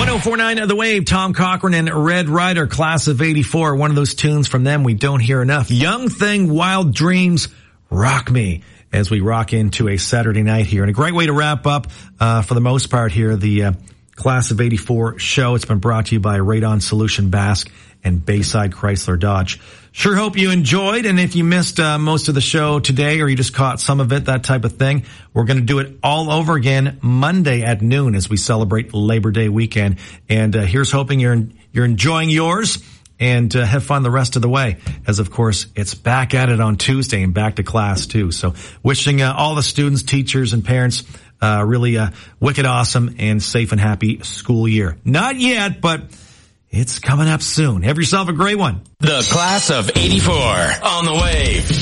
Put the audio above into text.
104.9 The Wave, Tom Cochrane and Red Ryder, class of 84. One of those tunes from them we don't hear enough. Young Thing, Wild Dreams, Rock Me, as we rock into a Saturday night here. And a great way to wrap up, for the most part here, the class of 84 show. It's been brought to you by Radon Solution Basque and Bayside Chrysler Dodge. Sure hope you enjoyed, and if you missed most of the show today or you just caught some of it, that type of thing, we're going to do it all over again Monday at noon as we celebrate Labor Day weekend. And here's hoping you're enjoying yours and have fun the rest of the way, as of course it's back at it on Tuesday and back to class too. So wishing all the students, teachers, and parents really wicked awesome and safe and happy school year. Not yet, but it's coming up soon. Have yourself a great one. The class of 84 on the Wave.